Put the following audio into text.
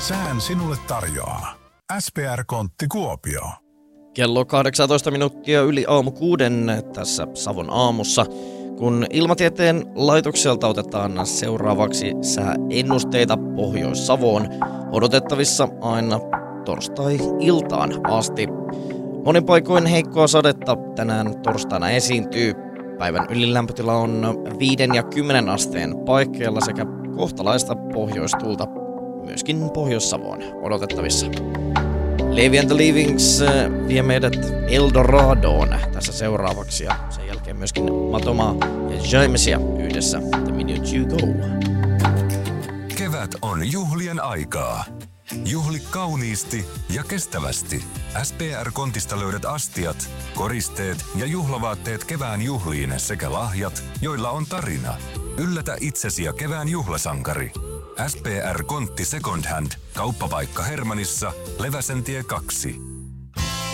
Sään sinulle tarjoaa SPR-kontti Kuopio. Kello 18 minuuttia yli aamu 6 tässä Savon aamussa, kun Ilmatieteen laitokselta otetaan seuraavaksi sääennusteita Pohjois-Savoon odotettavissa aina torstai-iltaan asti. Monin paikoin heikkoa sadetta tänään torstaina esiintyy. Päivän ylilämpötila on 5 ja 10 asteen paikkeilla sekä kohtalaista pohjoistuulta myöskin Pohjois-Savoon odotettavissa. Levi and the Leavings vie meidät Eldoradoon tässä seuraavaksi ja sen jälkeen myöskin Matoma ja Jamesia yhdessä The Minute You Go. Kevät on juhlien aikaa. Juhli kauniisti ja kestävästi. SPR-kontista löydät astiat, koristeet ja juhlavaatteet kevään juhliin sekä lahjat, joilla on tarina. Yllätä itsesi ja kevään juhlasankari. SPR-kontti Second Hand, kauppapaikka Hermannissa, Leväsentie 2.